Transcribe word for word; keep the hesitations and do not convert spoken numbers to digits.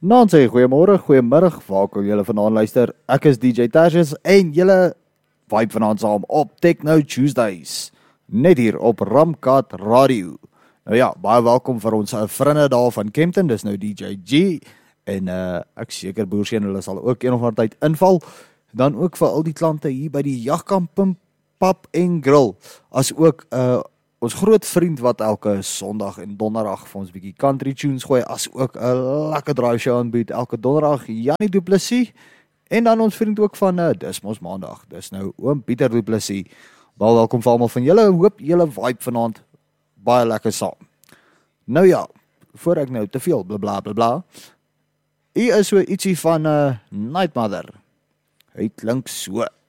Nou sê goeiemôre, goeiemiddag, waar kan julle vanaand luister? Ek is D J Tashes en julle vibe vanaand saam op Techno Tuesdays, net hier op Ramkat Radio. Nou ja, baie welkom vir ons vriende daar van Kempton, dis nou D J G en uh, ek seker boersien hulle sal ook een of ander tyd inval. Dan ook vir al die klante hier by die Jagkamp Pub en Grill, as ook uh, ons groot vriend wat elke Sondag en Donderdag vir ons bietjie country tunes gooi, as ook 'n lekker drive show aanbied elke Donderdag, Janie Du Plessis. En dan ons vriend ook van uh, dis mos Maandag, dis nou oom Pieter Du Plessis. Baie welkom vir almal van julle, hoop julle vibe vanaand baie lekker saam. Nou ja, voor ek nou te veel bla bla bla bla. Hier is so ietsie van 'n uh, Night Mother. Hy klink so.